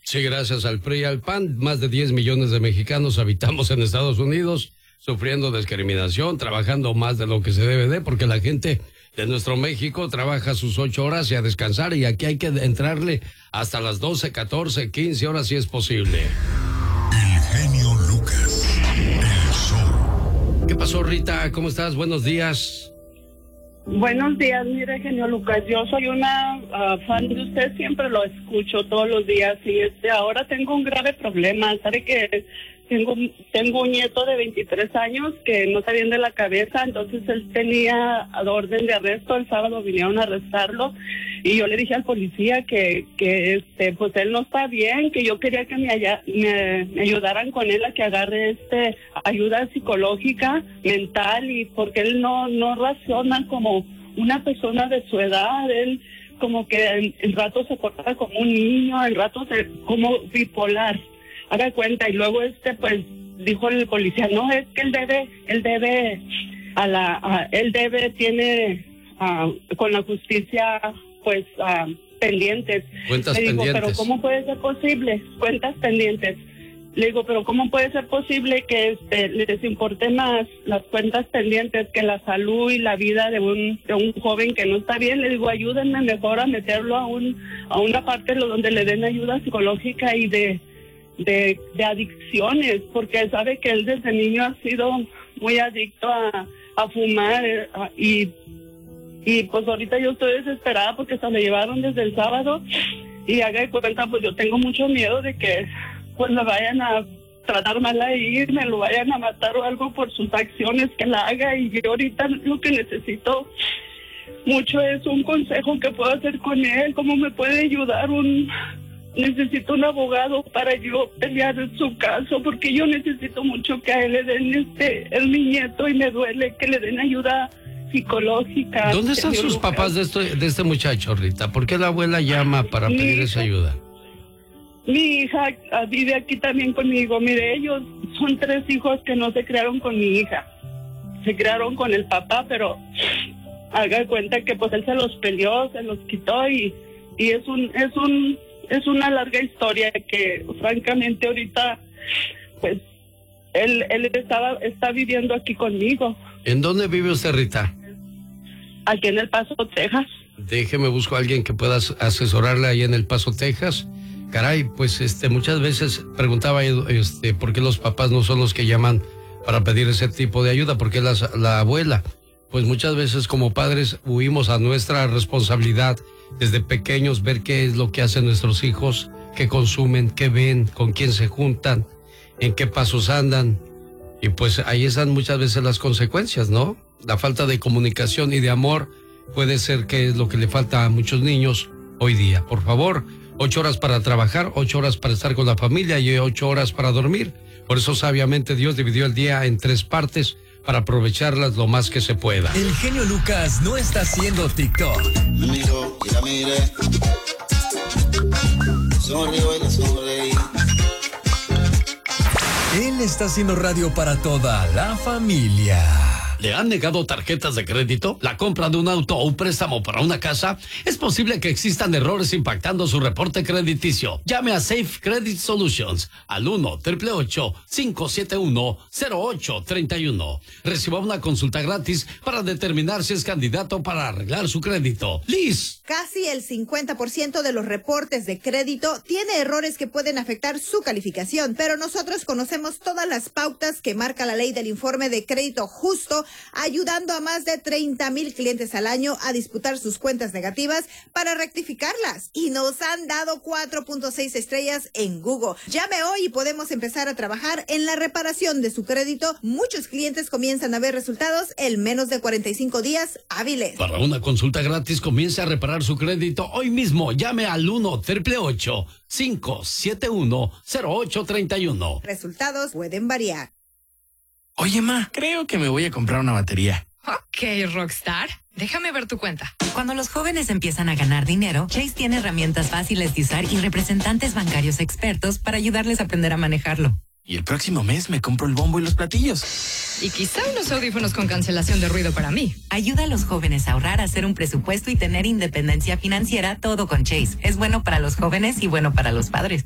Sí, gracias al PRI y al PAN, más de 10 millones de mexicanos habitamos en Estados Unidos, sufriendo discriminación, trabajando más de lo que se debe de, porque la gente de nuestro México trabaja sus 8 horas y a descansar, y aquí hay que entrarle hasta las 12, 14, 15 horas si es posible. El genio Lucas, el show. ¿Qué pasó, Rita? ¿Cómo estás? Buenos días. Buenos días, mire, genio Lucas, yo soy una fan de usted, siempre lo escucho todos los días y ahora tengo un grave problema. Sabe que tengo un nieto de 23 años que no está bien de la cabeza, entonces él tenía orden de arresto. El sábado vinieron a arrestarlo y yo le dije al policía que pues él no está bien, que yo quería que me ayudaran con él a que agarre ayuda psicológica, mental, y porque él no razona como una persona de su edad. Él como que en ratos se porta como un niño, en ratos como bipolar. Haga cuenta, y luego pues dijo el policía, no, es que tiene con la justicia pues pendientes. Cuentas Le digo, pendientes. pero ¿cómo puede ser posible? Cuentas pendientes. Le digo, pero ¿cómo puede ser posible que les importe más las cuentas pendientes que la salud y la vida de un joven que no está bien? Le digo, ayúdenme mejor a meterlo a una parte donde le den ayuda psicológica y de adicciones, porque sabe que él desde niño ha sido muy adicto a fumar, y pues ahorita yo estoy desesperada porque se me llevaron desde el sábado, y haga de cuenta, pues yo tengo mucho miedo de que pues me vayan a tratar mal ahí, me lo vayan a matar o algo por sus acciones que la haga. Y yo ahorita lo que necesito mucho es un consejo que puedo hacer con él, cómo me puede ayudar necesito un abogado para yo pelear su caso, porque yo necesito mucho que a él le den es mi nieto y me duele que le den ayuda psicológica. ¿Dónde están sus papás de este muchacho, Rita? ¿Por qué la abuela llama para pedir esa ayuda? Mi hija vive aquí también conmigo. Mire, ellos son 3 hijos que no se criaron con mi hija. Se criaron con el papá, pero haga cuenta que pues él se los peleó, se los quitó, y es una larga historia que francamente ahorita pues él está viviendo aquí conmigo. ¿En dónde vive usted, Rita? Aquí en El Paso, Texas. Déjeme busco a alguien que pueda asesorarle ahí en El Paso, Texas. Caray, pues muchas veces preguntaba por qué los papás no son los que llaman para pedir ese tipo de ayuda, porque la abuela, pues muchas veces como padres huimos a nuestra responsabilidad desde pequeños, ver qué es lo que hacen nuestros hijos, qué consumen, qué ven, con quién se juntan, en qué pasos andan, y pues ahí están muchas veces las consecuencias, ¿no? La falta de comunicación y de amor puede ser que es lo que le falta a muchos niños hoy día. Por favor, 8 horas para trabajar, 8 horas para estar con la familia y 8 horas para dormir. Por eso sabiamente Dios dividió el día en 3 partes para aprovecharlas lo más que se pueda. El genio Lucas no está haciendo TikTok. Me miró y la miré. Sonrió y le sonreí. Él está haciendo radio para toda la familia. ¿Le han negado tarjetas de crédito? ¿La compra de un auto o un préstamo para una casa? Es posible que existan errores impactando su reporte crediticio. Llame a Safe Credit Solutions al 1-888-571-0831. Reciba una consulta gratis para determinar si es candidato para arreglar su crédito. Liz. Casi el 50% de los reportes de crédito tiene errores que pueden afectar su calificación, pero nosotros conocemos todas las pautas que marca la ley del informe de crédito justo, ayudando a más de 30,000 clientes al año a disputar sus cuentas negativas para rectificarlas. Y nos han dado 4.6 estrellas en Google. Llame hoy y podemos empezar a trabajar en la reparación de su crédito. Muchos clientes comienzan a ver resultados en menos de 45 días hábiles. Para una consulta gratis, comience a reparar su crédito hoy mismo. Llame al 1-888-571-0831. Resultados pueden variar. Oye, ma, creo que me voy a comprar una batería. Ok, Rockstar. Déjame ver tu cuenta. Cuando los jóvenes empiezan a ganar dinero, Chase tiene herramientas fáciles de usar y representantes bancarios expertos para ayudarles a aprender a manejarlo. Y el próximo mes me compro el bombo y los platillos. Y quizá unos audífonos con cancelación de ruido para mí. Ayuda a los jóvenes a ahorrar, a hacer un presupuesto y tener independencia financiera, todo con Chase. Es bueno para los jóvenes y bueno para los padres.